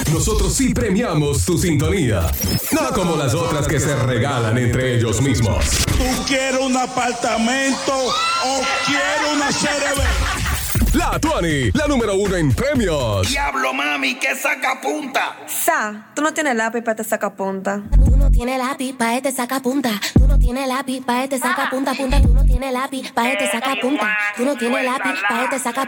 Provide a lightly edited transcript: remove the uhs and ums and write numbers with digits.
nosotros sí premiamos tu sintonía. No como las otras que se regalan entre ellos mismos. ¿Tú quieres un apartamento o quieres una CRB? La Tuani, la número 1 en premios. Diablo, mami, que saca punta. Tú no tienes lápiz para te saca punta. Tú no tienes lápiz pa' este saca punta. Tú no tienes lápiz pa' este saca punta, punta. Tú no tienes lápiz pa' este saca punta. Tú no tienes lápiz pa' este saca